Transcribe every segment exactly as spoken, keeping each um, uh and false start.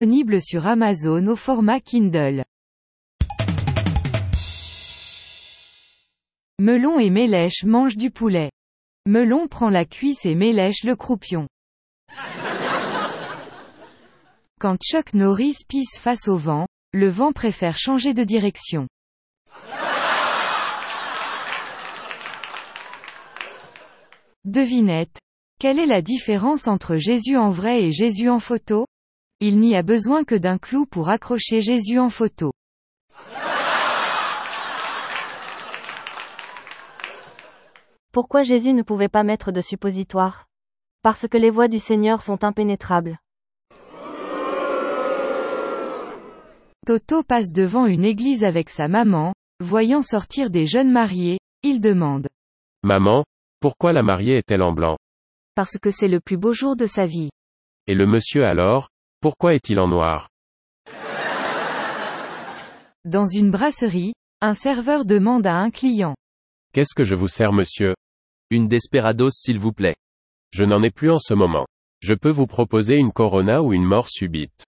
Disponible sur Amazon au format Kindle. Melon et Mélèche mangent du poulet. Melon prend la cuisse et Mélèche le croupion. Quand Chuck Norris pisse face au vent, le vent préfère changer de direction. Devinette. Quelle est la différence entre Jésus en vrai et Jésus en photo? Il n'y a besoin que d'un clou pour accrocher Jésus en photo. Pourquoi Jésus ne pouvait pas mettre de suppositoire? Parce que les voies du Seigneur sont impénétrables. Toto passe devant une église avec sa maman, voyant sortir des jeunes mariés, il demande. Maman, pourquoi la mariée est-elle en blanc? Parce que c'est le plus beau jour de sa vie. Et le monsieur alors, pourquoi est-il en noir? Dans une brasserie, un serveur demande à un client. Qu'est-ce que je vous sers monsieur? Une Desperados s'il vous plaît. Je n'en ai plus en ce moment. Je peux vous proposer une Corona ou une mort subite.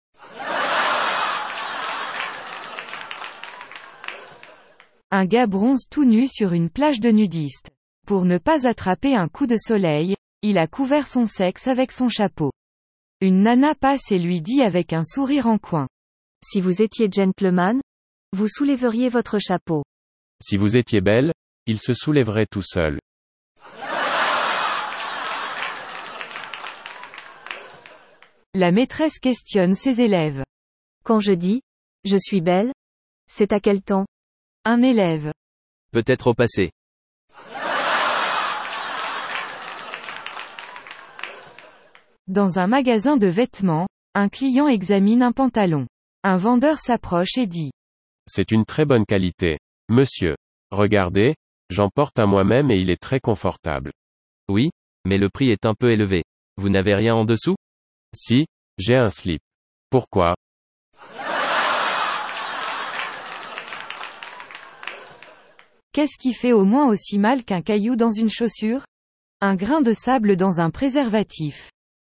Un gars bronze tout nu sur une plage de nudistes. Pour ne pas attraper un coup de soleil, il a couvert son sexe avec son chapeau. Une nana passe et lui dit avec un sourire en coin. Si vous étiez gentleman, vous soulèveriez votre chapeau. Si vous étiez belle, il se soulèverait tout seul. La maîtresse questionne ses élèves. Quand je dis « je suis belle », c'est à quel temps? Un élève. Peut-être au passé. Dans un magasin de vêtements, un client examine un pantalon. Un vendeur s'approche et dit. C'est une très bonne qualité. Monsieur. Regardez, j'en porte un moi-même et il est très confortable. Oui, mais le prix est un peu élevé. Vous n'avez rien en dessous? Si, j'ai un slip. Pourquoi? Qu'est-ce qui fait au moins aussi mal qu'un caillou dans une chaussure? Un grain de sable dans un préservatif.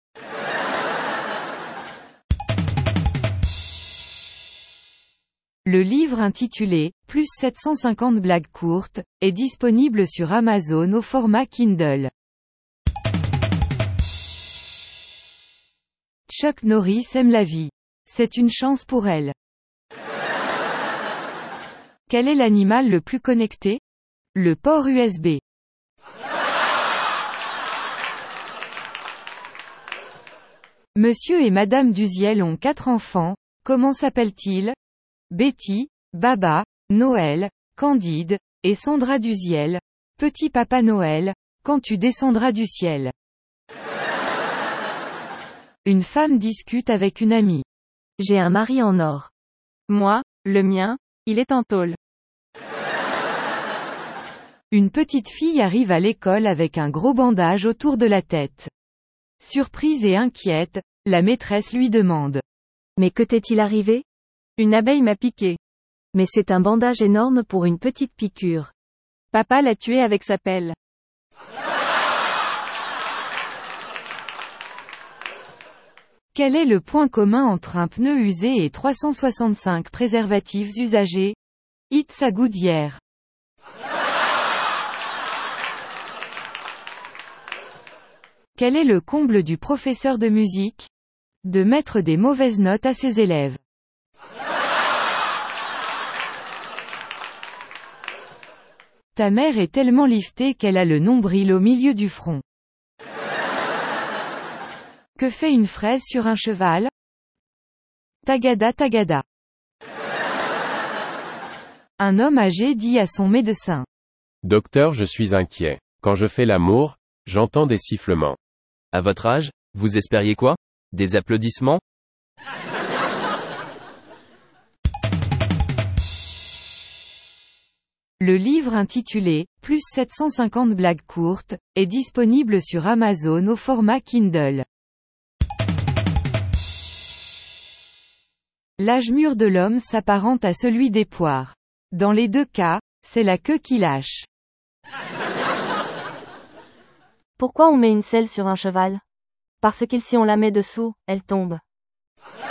Le livre intitulé « Plus sept cent cinquante blagues courtes » est disponible sur Amazon au format Kindle. Chuck Norris aime la vie. C'est une chance pour elle. Quel est l'animal le plus connecté? Le port U S B. Monsieur et Madame Duziel ont quatre enfants, comment s'appellent-ils? Betty, Baba, Noël, Candide, et Sandra Duziel. Petit Papa Noël, quand tu descendras du ciel. Une femme discute avec une amie. J'ai un mari en or. Moi, le mien, il est en tôle. Une petite fille arrive à l'école avec un gros bandage autour de la tête. Surprise et inquiète, la maîtresse lui demande. Mais que t'est-il arrivé? Une abeille m'a piqué. Mais c'est un bandage énorme pour une petite piqûre. Papa l'a tué avec sa pelle. Quel est le point commun entre un pneu usé et trois cent soixante-cinq préservatifs usagés? It's a good year. Quel est le comble du professeur de musique? De mettre des mauvaises notes à ses élèves. Ta mère est tellement liftée qu'elle a le nombril au milieu du front. Que fait une fraise sur un cheval? Tagada tagada. Un homme âgé dit à son médecin. Docteur, je suis inquiet. Quand je fais l'amour, j'entends des sifflements. À votre âge, vous espériez quoi? Des applaudissements? Le livre intitulé « Plus sept cent cinquante blagues courtes » est disponible sur Amazon au format Kindle. L'âge mûr de l'homme s'apparente à celui des poires. Dans les deux cas, c'est la queue qui lâche. Pourquoi on met une selle sur un cheval? Parce que si on la met dessous, elle tombe.